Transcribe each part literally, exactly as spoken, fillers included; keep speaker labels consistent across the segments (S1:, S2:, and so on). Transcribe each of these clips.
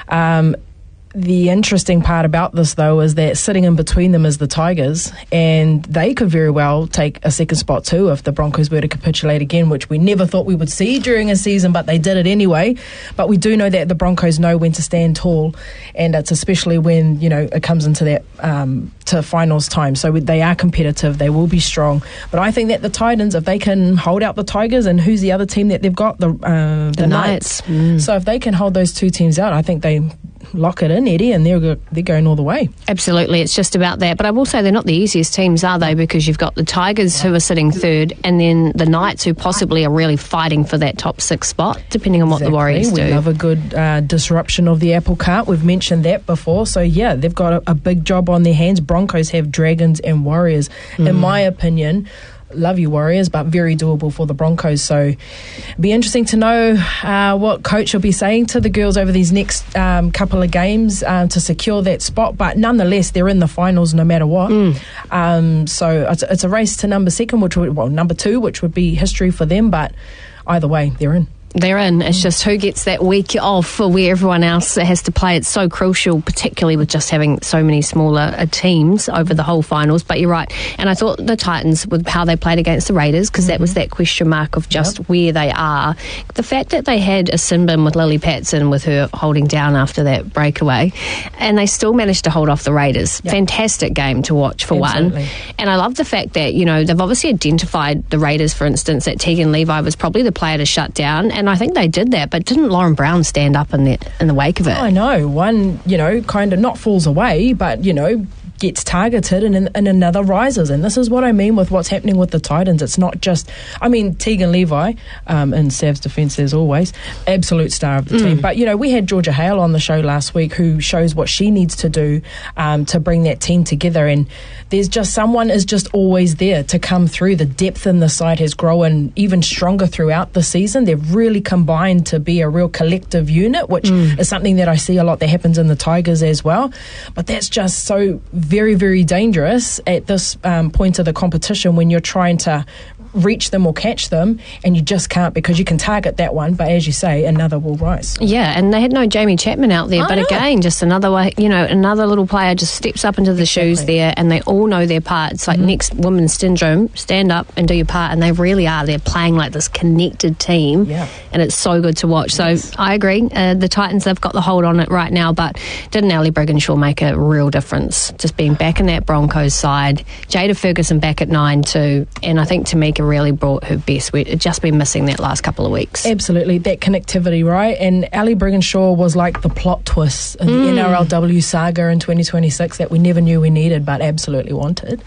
S1: Um, The interesting part about this, though, is that sitting in between them is the Tigers, and they could very well take a second spot too if the Broncos were to capitulate again, which we never thought we would see during a season, but they did it anyway. But we do know that the Broncos know when to stand tall, and it's especially when, you know, it comes into that um, to finals time. So they are competitive, they will be strong. But I think that the Titans, if they can hold out the Tigers, and who's the other team that they've got? The, uh, the,
S2: the Knights.
S1: Knights.
S2: Mm.
S1: So if they can hold those two teams out, I think they lock it in, Eddie, and they're go- they're going all the way.
S2: Absolutely, it's just about that. But I will say they're not the easiest teams, are they? Because you've got the Tigers who are sitting third, and then the Knights who possibly are really fighting for that top six spot, depending on what
S1: Exactly.
S2: the Warriors
S1: we
S2: do.
S1: We love a good uh, disruption of the apple cart. We've mentioned that before. So, yeah, they've got a, a big job on their hands. Broncos have Dragons and Warriors. Mm. In my opinion, love you Warriors, but very doable for the Broncos. So it'd be interesting to know uh, what coach will be saying to the girls over these next um, couple of games uh, to secure that spot. But nonetheless, they're in the finals no matter what. Mm. Um, so it's, it's a race to number second, which would, well, number two, which would be history for them. But either way, they're in.
S2: They're in. It's just who gets that week off for where everyone else has to play. It's so crucial, particularly with just having so many smaller uh, teams over the whole finals. But you're right. And I thought the Titans, with how they played against the Raiders, because mm-hmm. that was that question mark of just yep. where they are. The fact that they had a sin bin with Lily Patson, with her holding down after that breakaway, and they still managed to hold off the Raiders. Yep. Fantastic game to watch for
S1: Absolutely.
S2: one. And I love the fact that, you know, they've obviously identified the Raiders, for instance, that Tegan Levi was probably the player to shut down. And I think they did that, but didn't Lauren Brown stand up in the in the wake of it?
S1: I know. One, you know, kind of not falls away, but, you know, gets targeted and, and another rises. And this is what I mean with what's happening with the Titans. It's not just, I mean, Tegan Levi, um, in Sav's defence as always, absolute star of the mm. team. But, you know, we had Georgia Hale on the show last week who shows what she needs to do um, to bring that team together. And there's just someone is just always there to come through. The depth in the side has grown even stronger throughout the season. They've really combined to be a real collective unit, which mm. is something that I see a lot that happens in the Tigers as well. But that's just so very, very dangerous at this um, point of the competition when you're trying to reach them or catch them, and you just can't, because you can target that one, but as you say, another will rise.
S2: Yeah, and they had no Jamie Chapman out there,
S1: I
S2: but
S1: know.
S2: again, just another way, you know, another little player just steps up into the exactly. shoes there, and they all know their part. It's like mm-hmm. next women's syndrome, stand up and do your part, and they really are. They're playing like this connected team,
S1: yeah. and
S2: it's so good to watch.
S1: Yes.
S2: So I agree, uh, the Titans, they've got the hold on it right now, but didn't Ellie Brigginshaw make a real difference? Just being back in that Broncos side, Jada Ferguson back at nine too, and I think Tamika really brought her best. We've just been missing that last couple of weeks.
S1: Absolutely, that connectivity, right? And Ellie Brigginshaw was like the plot twist in mm. the N R L W saga in twenty twenty-six that we never knew we needed, but absolutely wanted.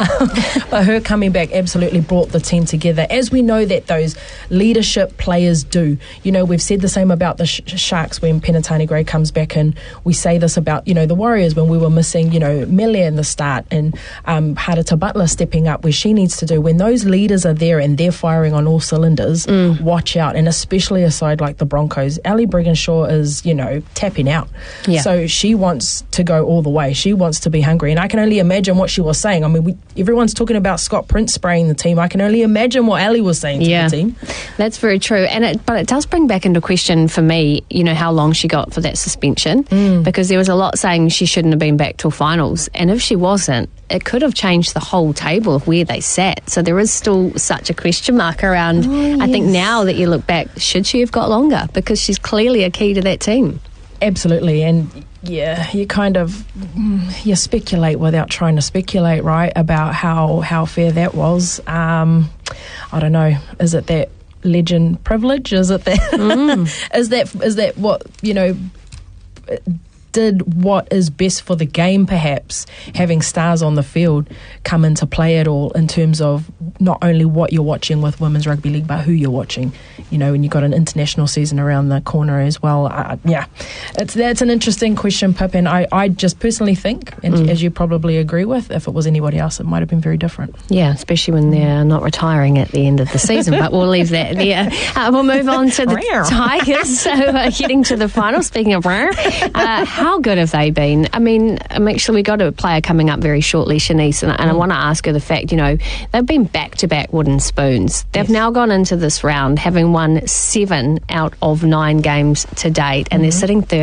S1: But her coming back absolutely brought the team together, as we know that those leadership players do. You know, we've said the same about the sh- Sharks when Penatani Gray comes back in. We say this about, you know, the Warriors when we were missing, you know, Melia in the start, and um, Harita Butler stepping up where she needs to do. When those leaders are there and they're firing on all cylinders, mm. watch out. And especially a side like the Broncos, Ellie Brigginshaw is, you know, tapping out.
S2: Yeah.
S1: So she wants to go all the way. She wants to be hungry. And I can only imagine what she was saying. I mean, we, everyone's talking about Scott Prince spraying the team. I can only imagine what Ellie was saying to
S2: yeah.
S1: the team.
S2: That's very true. And it, but it does bring back into question for me, you know, how long she got for that suspension, mm. because there was a lot saying she shouldn't have been back till finals. And if she wasn't, it could have changed the whole table of where they sat. So there is still such a question mark around, oh, yes. I think now that you look back, should she have got longer? Because she's clearly a key to that team.
S1: Absolutely. And yeah, you kind of, you speculate without trying to speculate, right, about how, how fair that was. Um, I don't know. Is it that legend privilege? Is it that, mm. is that, is that what, you know, did what is best for the game, perhaps, having stars on the field come into play at all in terms of not only what you're watching with Women's Rugby League, but who you're watching, you know, and you've got an international season around the corner as well. Uh, yeah, it's that's an interesting question, Pip, and I, I just personally think, and mm. as you probably agree with, if it was anybody else, it might have been very different.
S2: Yeah, especially when they're not retiring at the end of the season, but we'll leave that there. Uh, we'll move on to the Tigers, so uh, heading to the final. Speaking of rare, uh, how good have they been? I mean, um, actually, we got a player coming up very shortly, Shanice, and, and mm. I want to ask her the fact, you know, they've been back-to-back wooden spoons. They've yes. now gone into this round having won seven out of nine games to date, and mm-hmm. they're sitting third